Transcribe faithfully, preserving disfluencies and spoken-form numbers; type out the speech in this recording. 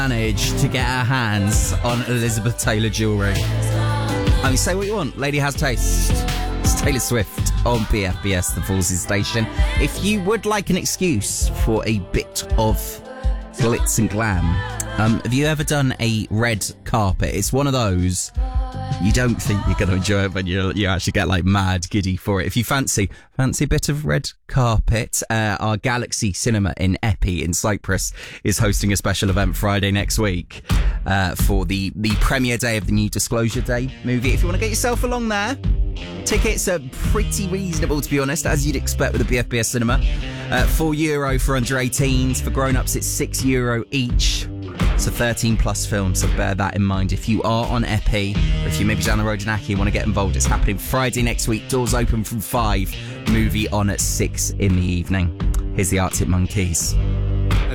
managed to get our hands on Elizabeth Taylor jewellery. I mean, say what you want. Lady has taste. It's Taylor Swift on B F B S, the Forces Station. If you would like an excuse for a bit of glitz and glam, um, have you ever done a red carpet? It's one of those you don't think you're going to enjoy it, but you you actually get like mad giddy for it. If you fancy fancy a bit of red carpet, uh, our Galaxy Cinema in Eppie in Cyprus is hosting a special event Friday next week uh, for the, the premiere day of the new Disclosure Day movie. If you want to get yourself along there, tickets are pretty reasonable, to be honest, as you'd expect with the B F B S Cinema. Uh, four euro for under eighteens. For grown-ups, it's six euro each. It's a thirteen plus film, so bear that in mind. If you are on Eppie, or if you're maybe down the road in Aki and want to get involved, it's happening Friday next week. Doors open from five. Movie on at six in the evening. Here's the Arctic Monkeys.